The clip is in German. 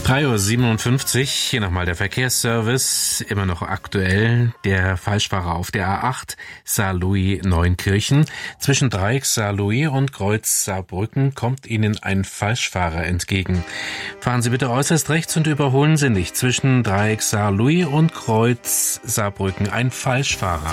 3:57 Uhr, hier nochmal der Verkehrsservice, immer noch aktuell. Der Falschfahrer auf der A8 Saarlouis-Neunkirchen. Zwischen Dreieck Saarlouis und Kreuz Saarbrücken kommt Ihnen ein Falschfahrer entgegen. Fahren Sie bitte äußerst rechts und überholen Sie nicht. Zwischen Dreieck Saarlouis und Kreuz Saarbrücken ein Falschfahrer.